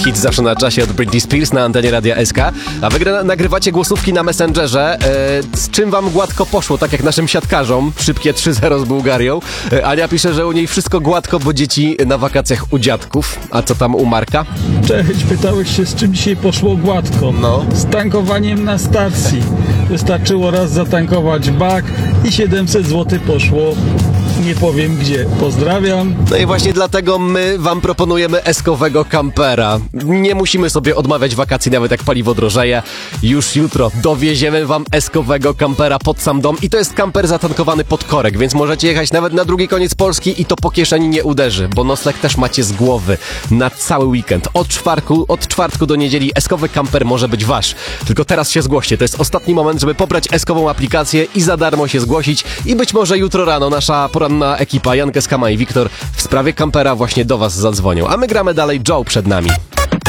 Hit zawsze na czasie od Britney Spears na antenie Radia SK. A wy nagrywacie głosówki na Messengerze. Z czym wam gładko poszło, tak jak naszym siatkarzom? Szybkie 3-0 z Bułgarią. Ania pisze, że u niej wszystko gładko, bo dzieci na wakacjach u dziadków. A co tam u Marka? Cześć, pytałeś się, z czym dzisiaj poszło gładko. No. Z tankowaniem na stacji. Wystarczyło raz zatankować bak i 700 zł poszło. Nie powiem gdzie. Pozdrawiam. No i właśnie dlatego my wam proponujemy eskowego kampera. Nie musimy sobie odmawiać wakacji, nawet jak paliwo drożeje. Już jutro dowieziemy wam eskowego kampera pod sam dom i to jest kamper zatankowany pod korek, więc możecie jechać nawet na drugi koniec Polski i to po kieszeni nie uderzy, bo nocleg też macie z głowy na cały weekend. Od czwartku do niedzieli eskowy kamper może być wasz. Tylko teraz się zgłoście. To jest ostatni moment, żeby pobrać eskową aplikację i za darmo się zgłosić i być może jutro rano nasza poranna ekipa Jankę Skama i Wiktor w sprawie kampera właśnie do was zadzwonią. A my gramy dalej. Joe przed nami.